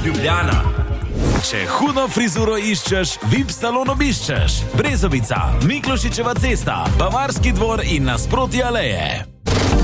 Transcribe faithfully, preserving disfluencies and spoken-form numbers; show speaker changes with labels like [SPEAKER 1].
[SPEAKER 1] Ljubljana. Če hudo frizuro iščeš, V I P salon obiščeš. Brezovica, Miklošičeva cesta, Bavarski dvor in nasproti Aleje.